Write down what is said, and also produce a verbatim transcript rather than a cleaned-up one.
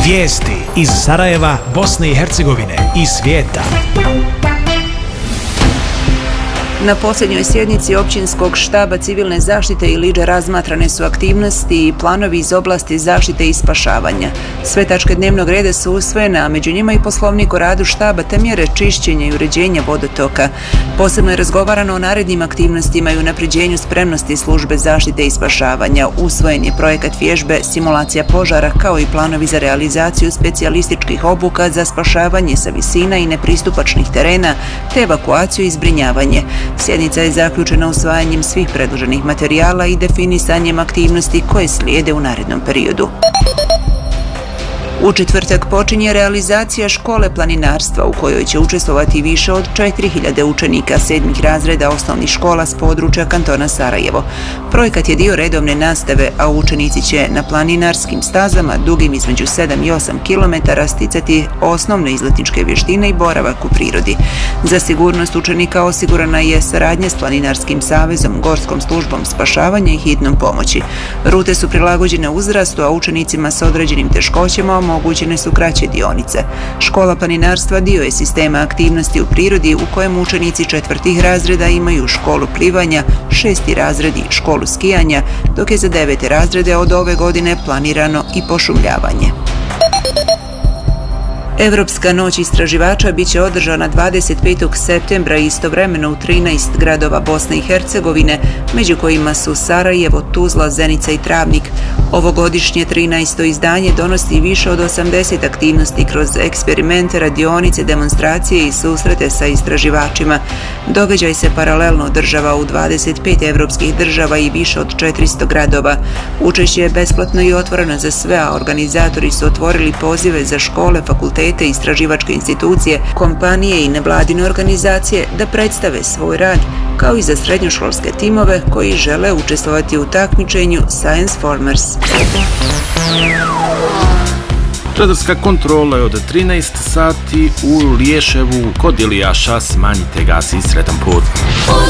Vijesti iz Sarajeva, Bosne i Hercegovine i svijeta. Na posljednjoj sjednici općinskog štaba civilne zaštite Iliđa razmatrane su aktivnosti i planovi iz oblasti zaštite i spašavanja. Sve tačke dnevnog reda su usvojene, a među njima i poslovnik o radu štaba te mjere čišćenja i uređenja vodotoka. Posebno je razgovarano o narednim aktivnostima i unapređenju spremnosti službe zaštite i spašavanja. Usvojen je projekat vježbe simulacija požara kao i planovi za realizaciju specijalističkih obuka za spašavanje sa visina i nepristupačnih terena te evakuaciju i zbrinjavanje. Sjednica je zaključena usvajanjem svih predloženih materijala i definisanjem aktivnosti koje slijede u narednom periodu. U četvrtak počinje realizacija škole planinarstva u kojoj će učestvovati više od četiri hiljade učenika sedmih razreda osnovnih škola s područja kantona Sarajevo. Projekat je dio redovne nastave, a učenici će na planinarskim stazama dugim između sedam i osam kilometara sticati osnovne izletničke vještine i boravak u prirodi. Za sigurnost učenika osigurana je saradnja s Planinarskim savezom, Gorskom službom spašavanja i hitnom pomoći. Rute su prilagođene uzrastu, a učenicima sa određenim teškoćama omogućene su kraće dionice. Škola planinarstva dio je sistema aktivnosti u prirodi u kojem učenici četvrtih razreda imaju školu plivanja, šesti razredi školu skijanja, dok je za devete razrede od ove godine planirano i pošumljavanje. Evropska noć istraživača bit će održana dvadeset petog septembra istovremeno u trinaest gradova Bosne i Hercegovine, među kojima su Sarajevo, Tuzla, Zenica i Travnik. Ovogodišnje trinaesto izdanje donosi više od osamdeset aktivnosti kroz eksperimente, radionice, demonstracije i susrete sa istraživačima. Događaj se paralelno održava u dvadeset pet evropskih država i više od četiristo gradova. Učešće je besplatno i otvoreno za sve, a organizatori su otvorili pozive za škole, fakultete, te istraživačke institucije, kompanije i nevladine organizacije da predstave svoj rad, kao i za srednjoškolske timove koji žele učestvovati u takmičenju Science Formers. Radarska kontrola je od trinaest sati u Liješevu kod Ilijaša. Smanjite gas i sretan put.